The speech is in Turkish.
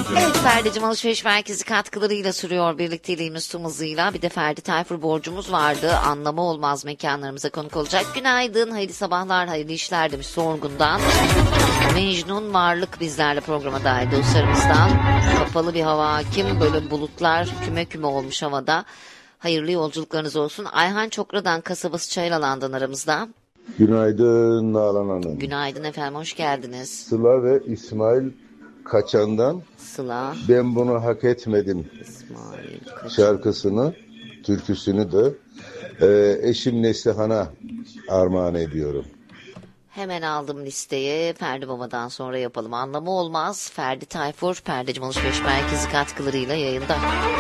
Evet, Ferdi'cim alışveriş merkezi katkılarıyla sürüyor birlikteliğimiz tüm hızıyla. Bir de Ferdi Tayfur borcumuz vardı. Anlamı olmaz mekanlarımıza konuk olacak. Günaydın, hayırlı sabahlar, hayırlı işler demiş Sorgun'dan. Mecnun Varlık bizlerle programa dahil dostlarımızdan. Kapalı bir hava hakim, böyle bulutlar küme küme olmuş havada. Hayırlı yolculuklarınız olsun. Ayhan Çokra'dan kasabası Çayıralan'dan aramızda. Günaydın Nalan Hanım. Günaydın efendim, hoş geldiniz. Sıla ve İsmail Kaçan'dan Sıla, Ben Bunu Hak Etmedim İsmail Kaçan. şarkısını, türküsünü de eşim Neslihan'a armağan ediyorum. Hemen aldım listeyi. Ferdi Baba'dan sonra yapalım. Anlamı olmaz. Ferdi Tayfur, Perdeciğim Alışveriş Merkezi katkılarıyla yayında.